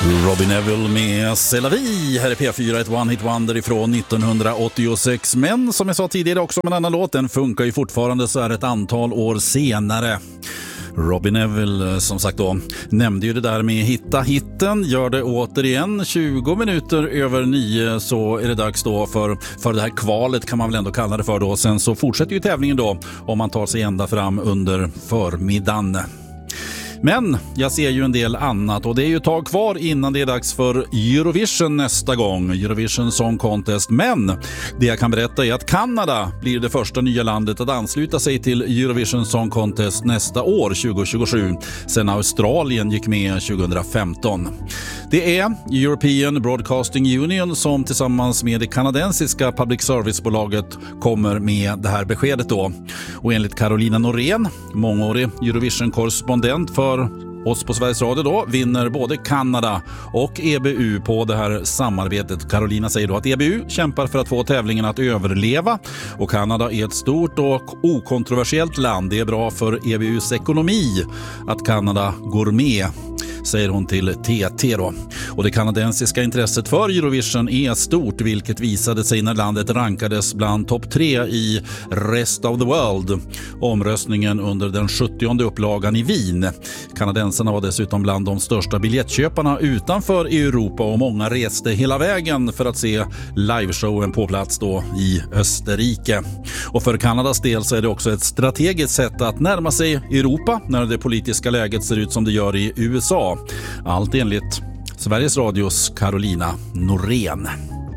Robbie Neville med C'est la vie här i P4, ett one hit wonder ifrån 1986. Men som jag sa tidigare också med en annan låt, den funkar ju fortfarande så här ett antal år senare. Robbie Neville som sagt då nämnde ju det där med hitta hitten, gör det återigen 20 minuter över 9, så är det dags då för det här kvalet kan man väl ändå kalla det för då. Sen så fortsätter ju tävlingen då om man tar sig ända fram under förmiddagen. Men jag ser ju en del annat och det är ju ett tag kvar innan det är dags för Eurovision nästa gång, Eurovision Song Contest. Men det jag kan berätta är att Kanada blir det första nya landet att ansluta sig till Eurovision Song Contest nästa år, 2027, sen Australien gick med 2015. Det är European Broadcasting Union som tillsammans med det kanadensiska public service-bolaget kommer med det här beskedet då. Och enligt Carolina Norén, mångårig Eurovision-korrespondent för oss på Sveriges Radio då, vinner både Kanada och EBU på det här samarbetet. Carolina säger då att EBU kämpar för att få tävlingen att överleva och Kanada är ett stort och okontroversiellt land. Det är bra för EBUs ekonomi att Kanada går med, säger hon till TT då. Och det kanadensiska intresset för Eurovision är stort, vilket visade sig när landet rankades bland topp 3 i Rest of the World. Omröstningen under den 70:e upplagan i Wien. Kanadensarna var dessutom bland de största biljettköparna utanför Europa och många reste hela vägen för att se liveshowen på plats då i Österrike. Och för Kanadas del så är det också ett strategiskt sätt att närma sig Europa när det politiska läget ser ut som det gör i USA. Allt enligt Sveriges Radios Carolina Norén.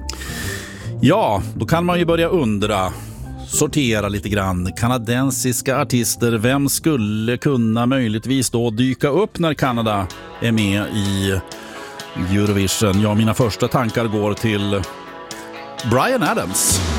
Ja, då kan man ju börja sortera lite grann. Kanadensiska artister, vem skulle kunna möjligtvis då dyka upp när Kanada är med i Eurovision? Ja, mina första tankar går till Bryan Adams.